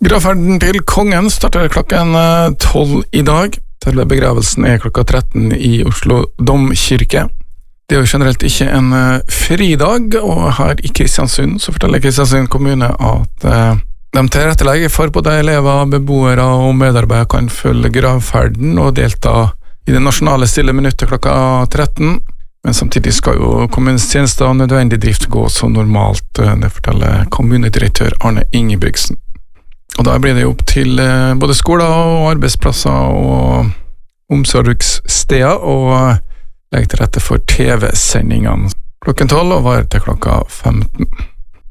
Gravferden til kongen starter klokken 12 i dag. Selve begravelsen klokka 13 i Oslo Domkirke. Det jo generelt ikke en fridag, og her i Kristiansund så forteller Kristiansund kommune at de tilrettelegger for både elever, beboere og medarbeidere kan følge gravferden og delta i det nasjonale stille minuttet klokka 13. Men samtidig skal jo kommunens tjenester og nødvendig drift gå så normalt, det forteller kommunedirektør Arne Ingebrigtsen. Og da blir det jo opp til både skoler og arbeidsplasser og omsorgssteder og legge til rette for TV-sendingene klokken 12 og varer til klokka 15.